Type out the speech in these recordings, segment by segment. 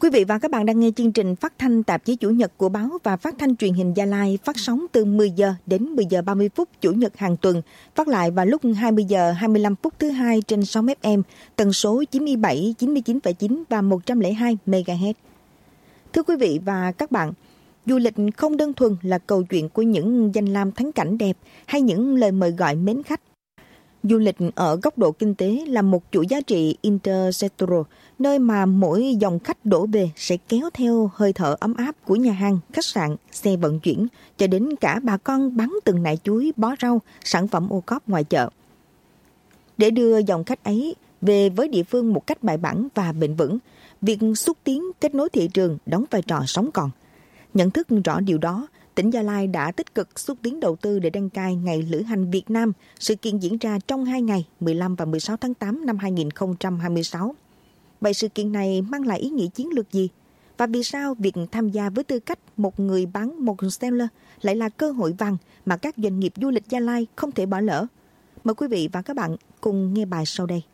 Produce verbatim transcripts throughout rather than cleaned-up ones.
Quý vị và các bạn đang nghe chương trình phát thanh tạp chí Chủ nhật của báo và phát thanh truyền hình Gia Lai, phát sóng từ mười giờ đến mười giờ ba mươi phút Chủ nhật hàng tuần, phát lại vào lúc hai mươi giờ hai mươi lăm phút thứ hai trên sóng ép em, tần số chín mươi bảy, chín mươi chín phẩy chín và một trăm lẻ hai mê ga héc. Thưa quý vị và các bạn, du lịch không đơn thuần là câu chuyện của những danh lam thắng cảnh đẹp hay những lời mời gọi mến khách. Du lịch ở góc độ kinh tế là một chuỗi giá trị intersectoral, nơi mà mỗi dòng khách đổ về sẽ kéo theo hơi thở ấm áp của nhà hàng, khách sạn, xe vận chuyển, cho đến cả bà con bán từng nải chuối, bó rau, sản phẩm ô cóp ngoài chợ. Để đưa dòng khách ấy về với địa phương một cách bài bản và bền vững, việc xúc tiến kết nối thị trường đóng vai trò sống còn. Nhận thức rõ điều đó, tỉnh Gia Lai đã tích cực xúc tiến đầu tư để đăng cai Ngày Lữ hành Việt Nam, sự kiện diễn ra trong hai ngày mười lăm và mười sáu tháng tám năm hai nghìn không trăm hai mươi sáu. Vậy sự kiện này mang lại ý nghĩa chiến lược gì? Và vì sao việc tham gia với tư cách một người bán một seller lại là cơ hội vàng mà các doanh nghiệp du lịch Gia Lai không thể bỏ lỡ? Mời quý vị và các bạn cùng nghe bài sau đây.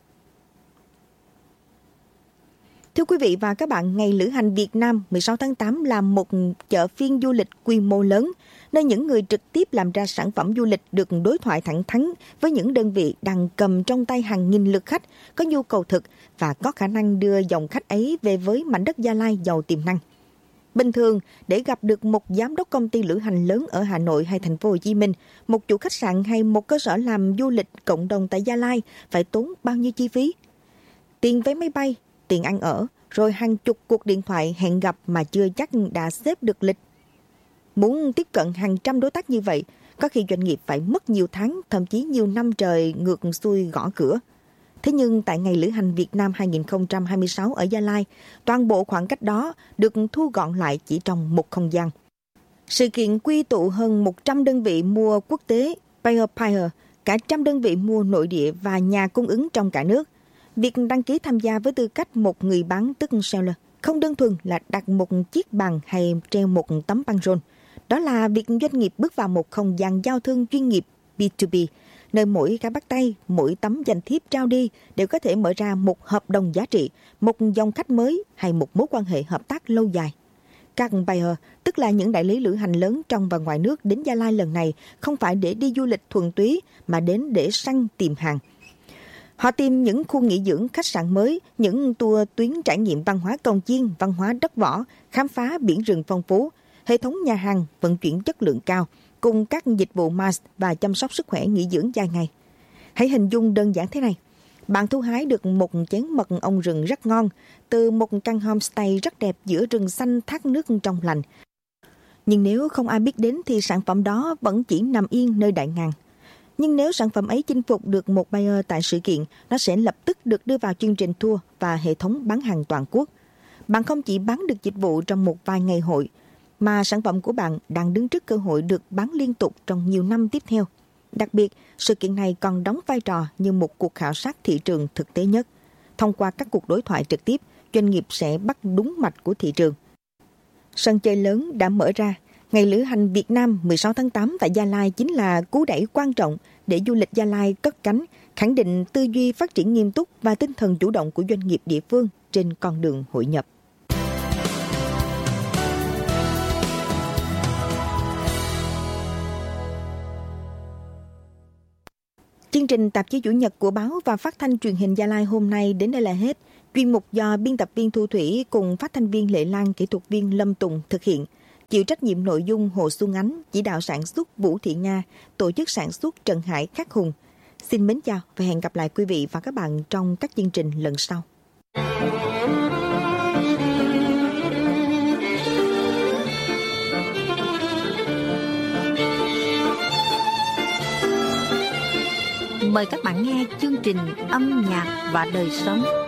Thưa quý vị và các bạn, Ngày Lữ hành Việt Nam mười sáu tháng tám là một chợ phiên du lịch quy mô lớn, nơi những người trực tiếp làm ra sản phẩm du lịch được đối thoại thẳng thắn với những đơn vị đang cầm trong tay hàng nghìn lượt khách có nhu cầu thực và có khả năng đưa dòng khách ấy về với mảnh đất Gia Lai giàu tiềm năng. Bình thường, để gặp được một giám đốc công ty lữ hành lớn ở Hà Nội hay thành phố Hồ Chí Minh, một chủ khách sạn hay một cơ sở làm du lịch cộng đồng tại Gia Lai phải tốn bao nhiêu chi phí? Tiền vé máy bay, tiền ăn ở, rồi hàng chục cuộc điện thoại hẹn gặp mà chưa chắc đã xếp được lịch. Muốn tiếp cận hàng trăm đối tác như vậy, có khi doanh nghiệp phải mất nhiều tháng, thậm chí nhiều năm trời ngược xuôi gõ cửa. Thế nhưng tại Ngày Lữ hành Việt Nam hai nghìn không trăm hai mươi sáu ở Gia Lai, toàn bộ khoảng cách đó được thu gọn lại chỉ trong một không gian. Sự kiện quy tụ hơn một trăm đơn vị mua quốc tế, peer-to-peer, cả trăm đơn vị mua nội địa và nhà cung ứng trong cả nước. Việc đăng ký tham gia với tư cách một người bán tức seller không đơn thuần là đặt một chiếc bàn hay treo một tấm băng rôn. Đó là việc doanh nghiệp bước vào một không gian giao thương chuyên nghiệp bê hai bê, nơi mỗi cái bắt tay, mỗi tấm danh thiếp trao đi đều có thể mở ra một hợp đồng giá trị, một dòng khách mới hay một mối quan hệ hợp tác lâu dài. Các buyer, tức là những đại lý lữ hành lớn trong và ngoài nước đến Gia Lai lần này không phải để đi du lịch thuần túy mà đến để săn tìm hàng. Họ tìm những khu nghỉ dưỡng, khách sạn mới, những tour tuyến trải nghiệm văn hóa cồng chiêng, văn hóa đất võ, khám phá biển rừng phong phú, hệ thống nhà hàng, vận chuyển chất lượng cao, cùng các dịch vụ massage và chăm sóc sức khỏe nghỉ dưỡng dài ngày. Hãy hình dung đơn giản thế này. Bạn thu hái được một chén mật ong rừng rất ngon từ một căn homestay rất đẹp giữa rừng xanh thác nước trong lành. Nhưng nếu không ai biết đến thì sản phẩm đó vẫn chỉ nằm yên nơi đại ngàn. Nhưng nếu sản phẩm ấy chinh phục được một buyer tại sự kiện, nó sẽ lập tức được đưa vào chương trình tour và hệ thống bán hàng toàn quốc. Bạn không chỉ bán được dịch vụ trong một vài ngày hội, mà sản phẩm của bạn đang đứng trước cơ hội được bán liên tục trong nhiều năm tiếp theo. Đặc biệt, sự kiện này còn đóng vai trò như một cuộc khảo sát thị trường thực tế nhất. Thông qua các cuộc đối thoại trực tiếp, doanh nghiệp sẽ bắt đúng mạch của thị trường. Sân chơi lớn đã mở ra. Ngày Lữ hành Việt Nam mười sáu tháng tám tại Gia Lai chính là cú đẩy quan trọng để du lịch Gia Lai cất cánh, khẳng định tư duy phát triển nghiêm túc và tinh thần chủ động của doanh nghiệp địa phương trên con đường hội nhập. Chương trình tạp chí Chủ nhật của báo và phát thanh truyền hình Gia Lai hôm nay đến đây là hết. Chuyên mục do biên tập viên Thu Thủy cùng phát thanh viên Lệ Lan, kỹ thuật viên Lâm Tùng thực hiện. Chịu trách nhiệm nội dung Hồ Xuân Ánh, chỉ đạo sản xuất Vũ Thị Nga, tổ chức sản xuất Trần Hải Khắc Hùng. Xin mến chào và hẹn gặp lại quý vị và các bạn trong các chương trình lần sau. Mời các bạn nghe chương trình Âm nhạc và đời sống